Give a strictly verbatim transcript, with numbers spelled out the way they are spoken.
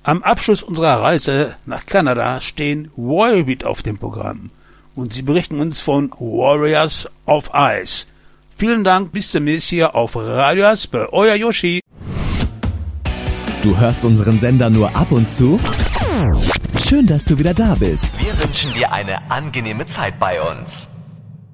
Am Abschluss unserer Reise nach Kanada stehen Volbeat auf dem Programm und sie berichten uns von Warriors of Ice. Vielen Dank, bis demnächst hier auf Radio Aspe, euer Yoshi. Du hörst unseren Sender nur ab und zu? Schön, dass du wieder da bist. Wir wünschen dir eine angenehme Zeit bei uns.